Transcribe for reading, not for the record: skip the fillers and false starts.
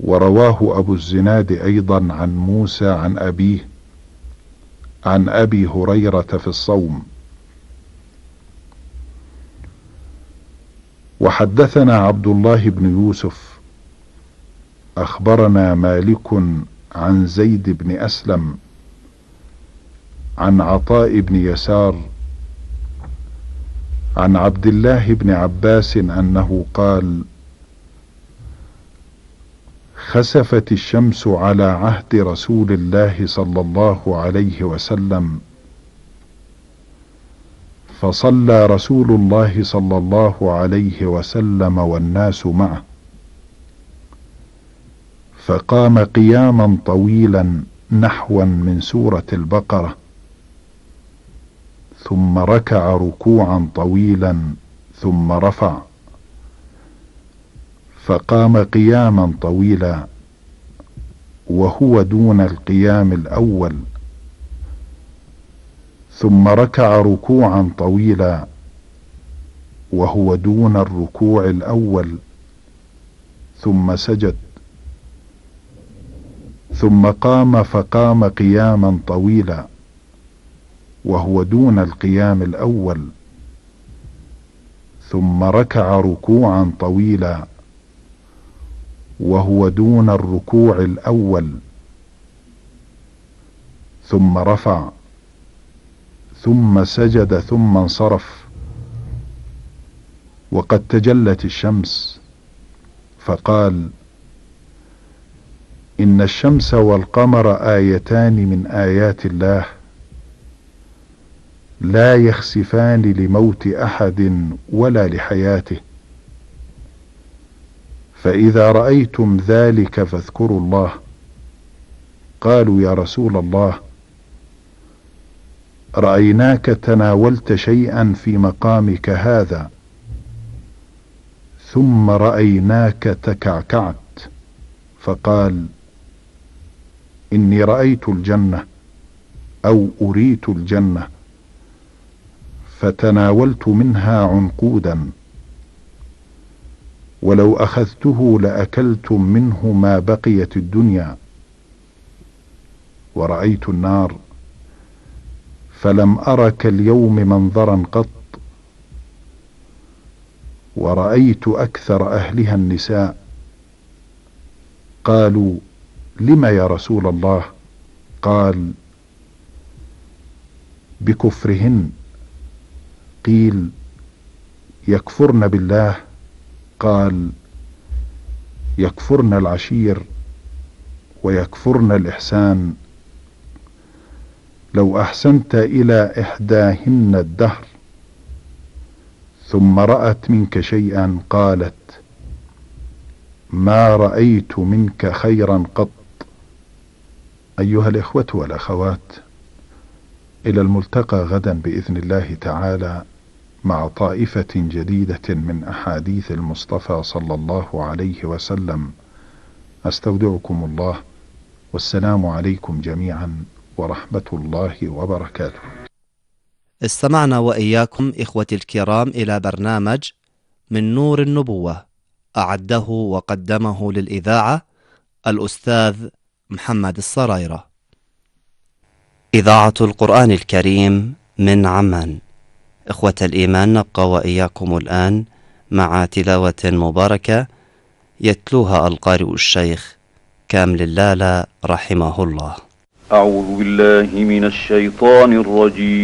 ورواه أبو الزناد أيضا عن موسى عن أبيه عن أبي هريرة في الصوم. وحدثنا عبد الله بن يوسف أخبرنا مالك عن زيد بن أسلم عن عطاء بن يسار عن عبد الله بن عباس أنه قال: خسفت الشمس على عهد رسول الله صلى الله عليه وسلم، فصلى رسول الله صلى الله عليه وسلم والناس معه، فقام قياما طويلا نحوا من سورة البقرة، ثم ركع ركوعا طويلا ثم رفع، فقام قياما طويلا وهو دون القيام الأول، ثم ركع ركوعا طويلا وهو دون الركوع الأول، ثم سجد، ثم قام فقام قياما طويلا وهو دون القيام الأول، ثم ركع ركوعا طويلا وهو دون الركوع الأول، ثم رفع، ثم سجد، ثم انصرف. وقد تجلت الشمس، فقال: إن الشمس والقمر آيتان من آيات الله، لا يخسفان لموت أحد ولا لحياته، فإذا رأيتم ذلك فاذكروا الله. قالوا: يا رسول الله، رأيناك تناولت شيئا في مقامك هذا، ثم رأيناك تكعكعت. فقال: إني رأيت الجنة أو أريت الجنة، فتناولت منها عنقودا، ولو أخذته لأكلتم منه ما بقيت الدنيا. ورأيت النار، فلم أرك اليوم منظرا قط، ورأيت أكثر أهلها النساء. قالوا: لم يا رسول الله؟ قال: بكفرهن. قيل: يكفرن بالله؟ قال: يكفرن العشير ويكفرن الإحسان. لو أحسنت إلى إحداهن الدهر ثم رأت منك شيئا قالت: ما رأيت منك خيرا قط. أيها الإخوة والأخوات، إلى الملتقى غدا بإذن الله تعالى مع طائفة جديدة من أحاديث المصطفى صلى الله عليه وسلم. أستودعكم الله، والسلام عليكم جميعا ورحمة الله وبركاته. استمعنا وإياكم إخوتي الكرام إلى برنامج من نور النبوة، أعده وقدمه للإذاعة الأستاذ محمد الصرايرة. إذاعة القرآن الكريم من عمان. إخوة الإيمان، نبقى وإياكم الآن مع تلاوة مباركة يتلوها القارئ الشيخ كامل اللالة رحمه الله. أعوذ بالله من الشيطان الرجيم.